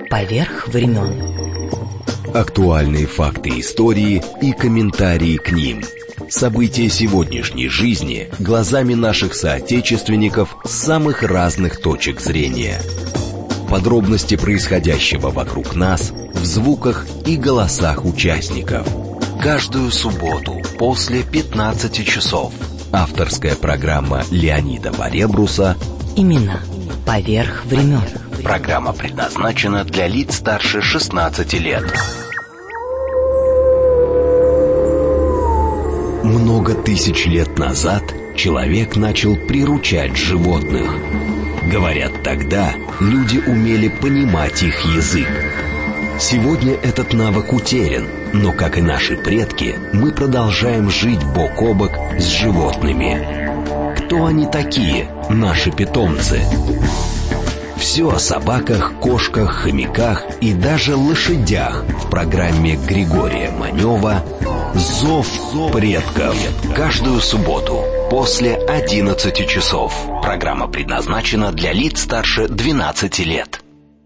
поверх времен. Актуальные факты истории и комментарии к ним. События сегодняшней жизни глазами наших соотечественников с самых разных точек зрения. Подробности происходящего вокруг нас в звуках и голосах участников. Каждую субботу после 15 часов. Авторская программа Леонида Варебруса «Имена поверх времен». Программа предназначена для лиц старше 16 лет. Много тысяч лет назад человек начал приручать животных. Говорят, тогда люди умели понимать их язык. Сегодня этот навык утерян, но, как и наши предки, мы продолжаем жить бок о бок с животными. Кто они такие, наши питомцы? Все о собаках, кошках, хомяках и даже лошадях в программе Григория Манева «Зов предков». Каждую субботу после 11 часов. Программа предназначена для лиц старше 12 лет.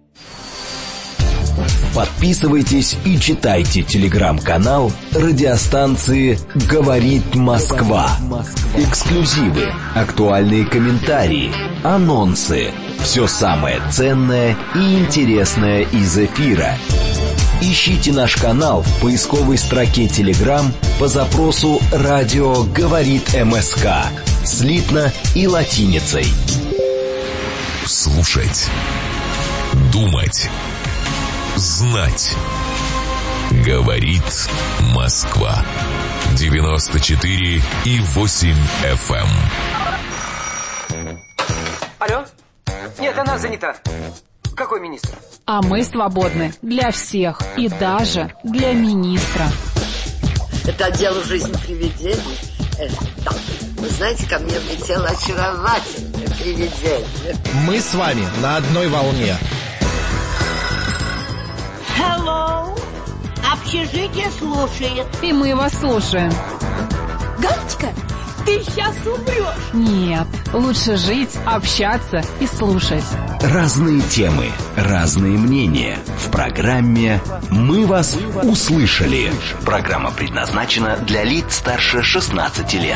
Подписывайтесь и читайте телеграм-канал радиостанции «Говорит Москва». Эксклюзивы, актуальные комментарии, анонсы. Все самое ценное и интересное из эфира. Ищите наш канал в поисковой строке Telegram по запросу «Радио говорит МСК» слитно и латиницей. Слушать, думать, знать. Говорит Москва. 94,8 FM. Алло? Нет, она занята. Какой министр? А мы свободны для всех и даже для министра. Это отдел жизни привидений. Да. Вы знаете, ко мне влетело очаровательное привидение. Мы с вами на одной волне. Hello. Общежитие слушает. И мы вас слушаем. Галочка, ты сейчас умрешь. Нет, лучше жить, общаться и слушать. Разные темы, разные мнения. В программе «Мы вас услышали». Программа предназначена для лиц старше 16 лет.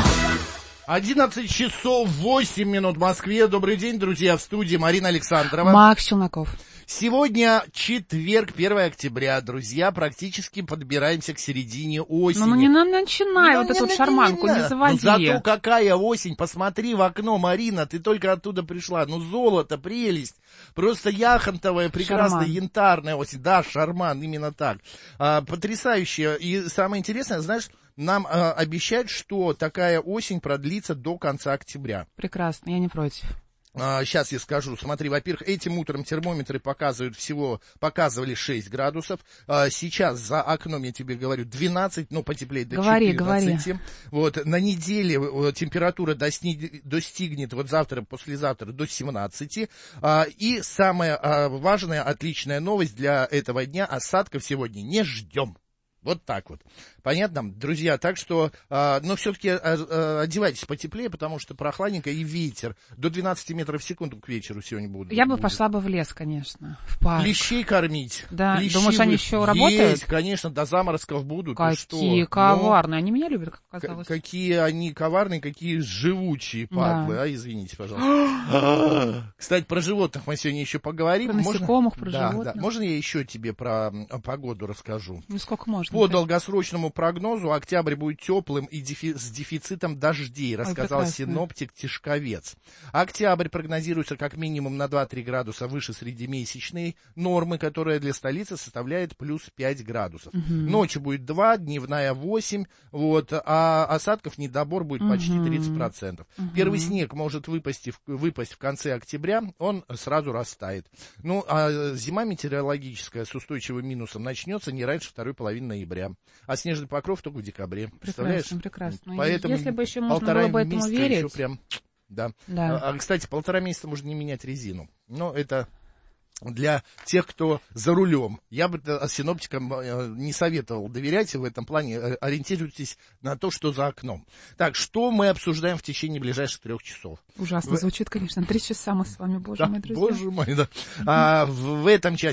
11 часов 8 минут в Москве. Добрый день, друзья, в студии Марина Александрова. Макс Челноков. Сегодня четверг, 1 октября, друзья, практически подбираемся к середине осени. Ну не начинай вот эту шарманку, не заводи. Ну зато какая осень, посмотри в окно, Марина, ты только оттуда пришла. Ну золото, прелесть, просто яхонтовая, прекрасная, шарман. Янтарная осень. Да, шарман, именно так. Потрясающе. И самое интересное, знаешь, нам обещают, что такая осень продлится до конца октября. Прекрасно, я не против. Сейчас я скажу. Смотри, во-первых, этим утром термометры показывали 6 градусов. Сейчас за окном, я тебе говорю, 12, ну, потеплеет до 14. Говори. Вот, на неделе температура достигнет, вот завтра, послезавтра, до 17. И самая важная, отличная новость для этого дня: осадков сегодня не ждем. Вот так вот. Понятно, друзья? Так что, но все-таки одевайтесь потеплее, потому что прохладненько и ветер. До 12 метров в секунду к вечеру сегодня будет. Я бы пошла бы в лес, конечно, в парк. Клещей кормить. Да, Клещи думаешь, они еще работают? Есть, конечно, до заморозков будут. Какие коварные. Они меня любят, как оказалось. Какие они коварные, какие живучие падлы. Да. Извините, пожалуйста. Кстати, про животных мы сегодня еще поговорим. Про насекомых, про животных. Да. Можно я еще тебе про погоду расскажу? Ну, сколько можно? По долгосрочному прогнозу октябрь будет теплым и с дефицитом дождей, рассказал синоптик Тишковец. Октябрь прогнозируется как минимум на 2-3 градуса выше среднемесячной нормы, которая для столицы составляет плюс 5 градусов. Ночью будет 2, дневная 8, вот, а осадков недобор будет почти 30%. Первый снег может выпасть в конце октября, он сразу растает. Ну, а зима метеорологическая с устойчивым минусом начнется не раньше второй половины ноября. А снежный покров только в декабре. Представляешь? Прекрасно. Поэтому если бы еще можно было бы этому верить. Еще прям, да. Кстати, 1,5 месяца можно не менять резину. Но это для тех, кто за рулем. Я бы синоптикам не советовал доверять в этом плане. Ориентируйтесь на то, что за окном. Так, что мы обсуждаем в течение ближайших 3 часов? Ужасно звучит, конечно. 3 часа мы с вами, боже мой, друзья. Боже мой, да. В этом часе